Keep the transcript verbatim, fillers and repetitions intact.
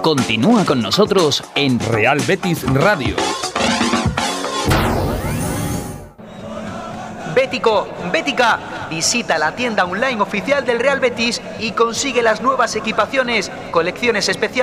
Continúa con nosotros en Real Betis Radio. Bético, Bética, visita la tienda online oficial del Real Betis y consigue las nuevas equipaciones, colecciones especiales